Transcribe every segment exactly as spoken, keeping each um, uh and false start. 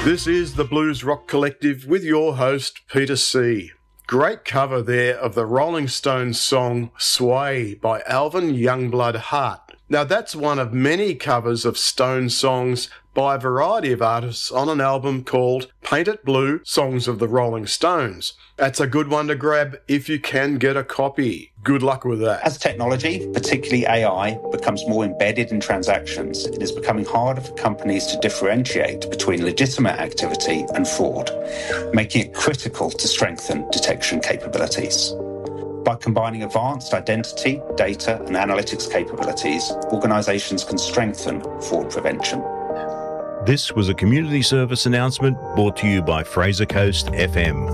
This is the Blues Rock Collective with your host, Peter C. Great cover there of the Rolling Stones song Sway by Alvin Youngblood Hart. Now that's one of many covers of Stones songs by a variety of artists on an album called Paint It Blue, Songs of the Rolling Stones. That's a good one to grab if you can get a copy. Good luck with that. As technology, particularly A I, becomes more embedded in transactions, it is becoming harder for companies to differentiate between legitimate activity and fraud, making it critical to strengthen detection capabilities. By combining advanced identity, data and analytics capabilities, organisations can strengthen fraud prevention. This was a community service announcement brought to you by Fraser Coast F M.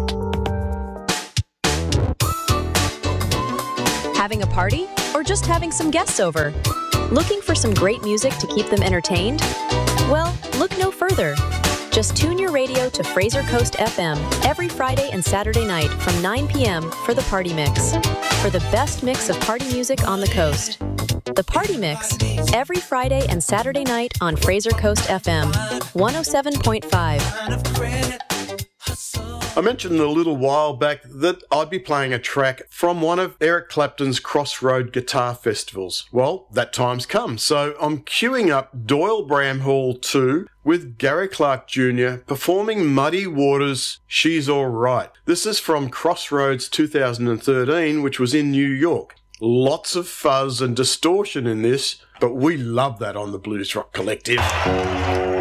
Having a party or just having some guests over? Looking for some great music to keep them entertained? Well, look no further. Just tune your radio to Fraser Coast F M every Friday and Saturday night from nine p.m. for The Party Mix, for the best mix of party music on the coast. The Party Mix, every Friday and Saturday night on Fraser Coast F M, one oh seven point five. I mentioned a little while back that I'd be playing a track from one of Eric Clapton's Crossroad Guitar Festivals. Well, that time's come, so I'm queuing up Doyle Bramhall two with Gary Clark Junior performing Muddy Waters' She's All Right. This is from Crossroads two thousand thirteen, which was in New York. Lots of fuzz and distortion in this, but we love that on the Blues Rock Collective.